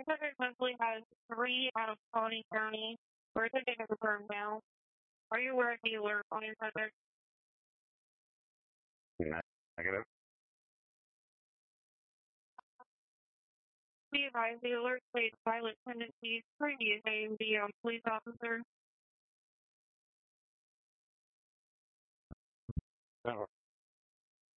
subject simply has 3 out of Colony County. We're taking a confirmed now. Are you aware of the alert on your subject? Negative. Be advised, the alert states violent tendencies, previous A and B on police officer.